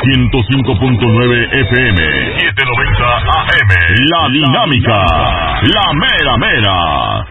105.9 FM, 790 AM. La Dinámica, la mera mera.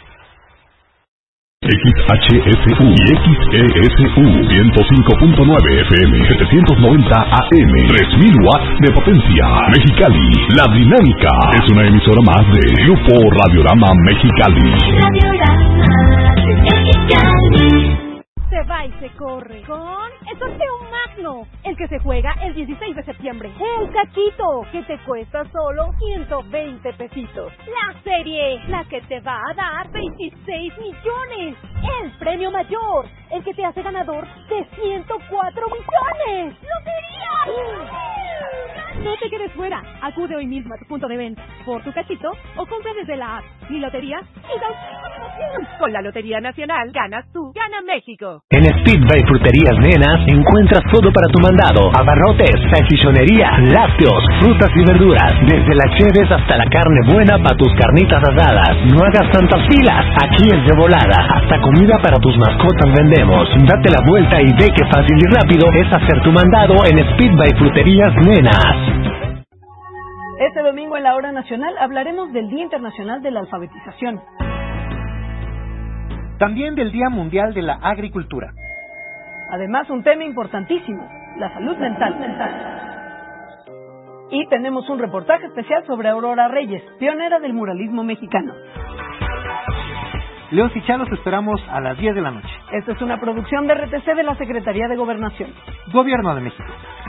XHSU y XESU 105.9 FM, 790 AM, 3000 watts de potencia. Mexicali, La Dinámica es una emisora más de Grupo Radiorama Mexicali. Radiorama de Mexicali. Se va y se corre con el sorteo magno, el que se juega el 16 de septiembre. El Caquito, que te cuesta solo 120 pesitos. La serie, la que te va a dar 26 millones. El premio mayor, el que te hace ganador de 104 millones. ¡Lotería! No te quedes fuera. Acude hoy mismo a tu punto de venta por tu Cachito o compra desde la app. Mi lotería y da. Con la Lotería Nacional ganas tú, gana México. En Speedway Fruterías Nenas encuentras todo para tu mandado: abarrotes, salchichonería, lácteos, frutas y verduras, desde las cheves hasta la carne buena para tus carnitas asadas. No hagas tantas filas, aquí es de volada. Hasta comida para tus mascotas vendemos. Date la vuelta y ve que fácil y rápido es hacer tu mandado en Speedway Fruterías Nenas. Este domingo en la Hora Nacional hablaremos del Día Internacional de la Alfabetización. También del Día Mundial de la Agricultura. Además, un tema importantísimo, la salud mental. Y tenemos un reportaje especial sobre Aurora Reyes, pionera del muralismo mexicano. León y Chá, los esperamos a las 10 de la noche. Esta es una producción de RTC de la Secretaría de Gobernación. Gobierno de México.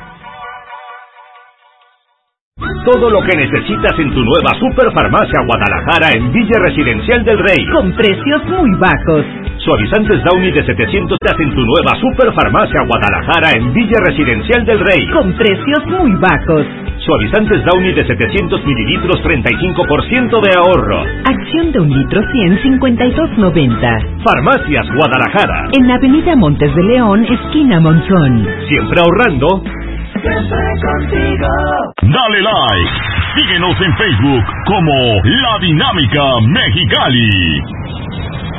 Todo lo que necesitas en tu nueva Superfarmacia Guadalajara en Villa Residencial del Rey. Con precios muy bajos. Suavizantes Downy de 700 en tu nueva Superfarmacia Guadalajara en Villa Residencial del Rey. Con precios muy bajos. Suavizantes Downy de 700 mililitros, 35% de ahorro. Acción de 1 litro 100, 52.90. Farmacias Guadalajara. En Avenida Montes de León, esquina Monzón. Siempre ahorrando. Siempre contigo. Dale like. Síguenos en Facebook como La Dinámica Mexicali.